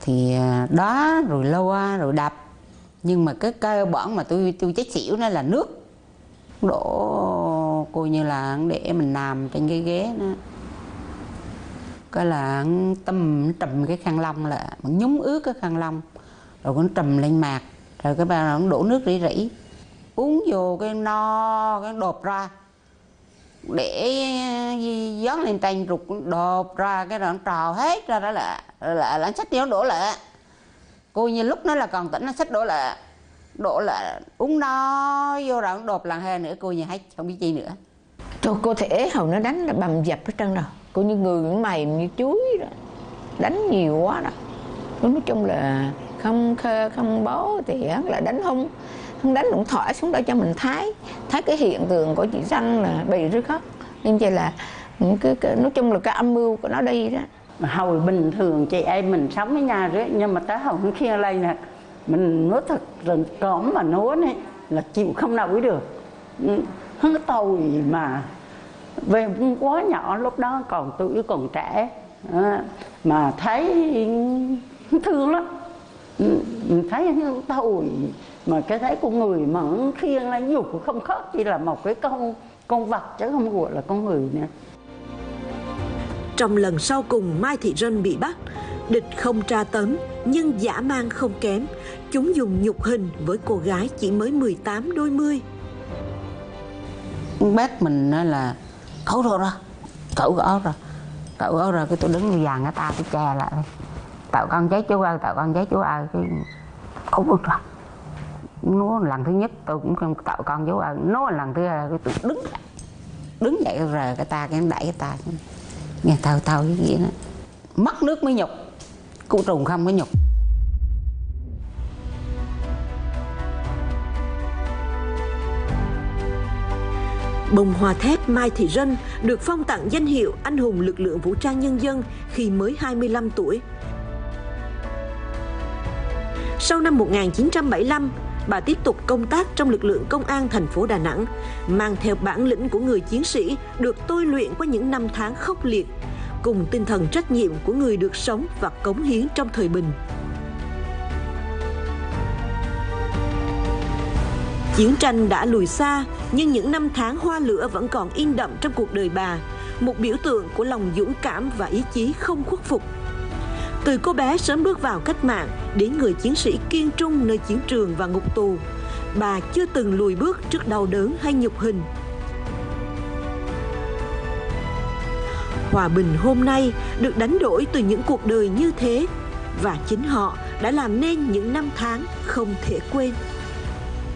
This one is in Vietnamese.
thì đó rồi loa rồi đập, nhưng mà cái cơ bản mà tôi chết xỉu nó là nước đổ, coi như là để mình nằm trên cái ghế nó, cái là trùm cái khăn lông, là mình nhúng ướt cái khăn lông rồi nó trùm lên mặt, rồi cái bao nó đổ nước rỉ rỉ uống vô cái no, cái đột ra để dán lên tay rụt đột ra, cái rồi nó trào hết ra, đó là nó xách nó đổ lại. Cô như lúc nó là còn tỉnh, nó xách đổ lại uống no vô rồi nó đột lần hai nữa, cô như hết không biết chi nữa. Cô thể hầu nó đánh là bầm dập hết trơn rồi, cô như người nó mềm như chuối đó, đánh nhiều quá đó. Nói chung là không bó thì là đánh không đánh cũng thỏa xuống đó cho mình thấy cái hiện tượng của chị Danh là bị rứt khóc, nên vậy là nói chung là cái âm mưu của nó đi đó. Hồi bình thường chị em mình sống với nhau rồi, nhưng mà tới hồi kia đây nè, mình nói thật rằng cõm mà nói này là chịu không nổi được. Hắn tôi mà về quá nhỏ, lúc đó còn tuổi còn trẻ mà thấy thương lắm. Mình thấy tôi mà cái thấy con người mà khiêng lên dục không khác chỉ là một cái con vật chứ không gọi là con người nữa. Trong lần sau cùng Mai Thị Rân bị bắt, địch không tra tấn nhưng dã man không kém. Chúng dùng nhục hình với cô gái chỉ mới 18 đôi mươi. Bác mình là cẩu rồi đó, cẩu ra, cái tôi đứng dàn người ta, tôi che lại, tạo con cháy chú ơi, cái cẩu rồi. Nó lần thứ nhất tôi cũng không tạo con chú ơi, nó lần thứ hai tôi đứng dậy rồi cái ta cái đẩy cái ta, nghe tao cái gì đó, mất nước mới nhục, cụ trùng không có nhục. Bông hoa thép Mai Thị Rân được phong tặng danh hiệu anh hùng lực lượng vũ trang nhân dân khi mới 25 tuổi. Sau năm 1975, bà tiếp tục công tác trong lực lượng công an thành phố Đà Nẵng, mang theo bản lĩnh của người chiến sĩ được tôi luyện qua những năm tháng khốc liệt, cùng tinh thần trách nhiệm của người được sống và cống hiến trong thời bình. Chiến tranh đã lùi xa, nhưng những năm tháng hoa lửa vẫn còn in đậm trong cuộc đời bà, một biểu tượng của lòng dũng cảm và ý chí không khuất phục. Từ cô bé sớm bước vào cách mạng đến người chiến sĩ kiên trung nơi chiến trường và ngục tù, bà chưa từng lùi bước trước đau đớn hay nhục hình. Hòa bình hôm nay được đánh đổi từ những cuộc đời như thế, và chính họ đã làm nên những năm tháng không thể quên.